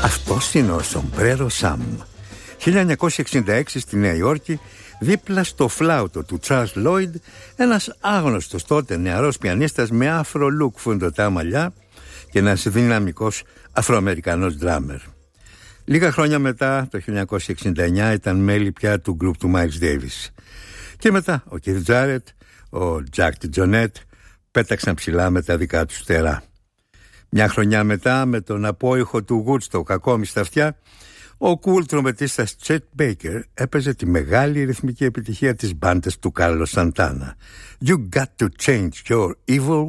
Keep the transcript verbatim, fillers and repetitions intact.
Αυτός είναι ο Σομπρέρο Σαμ. χίλια εννιακόσια εξήντα έξι στη Νέα Υόρκη, δίπλα στο φλάουτο του Τσαρλς Λόιντ, ένας άγνωστος τότε νεαρός πιανίστας με άφρο λουκ φουντωτά μαλλιά και ένας δυναμικός Αφροαμερικανός ντράμερ. Λίγα χρόνια μετά, το χίλια εννιακόσια εξήντα εννιά, ήταν μέλη πια του γκρουπ του Μάιλς Ντέιβις. Και μετά ο Κιθ Τζάρετ, ο Τζακ Τζονέτ πέταξαν ψηλά με τα δικά τους φτερά. Μια χρονιά μετά, με τον απόϊχο του Woodstock ακόμη στα αυτιά, ο κουλ τρομπετίστας Τσέτ Μπέικερ έπαιζε τη μεγάλη ρυθμική επιτυχία της μπάντας του Κάρλος Σαντάνα. You got to change your evil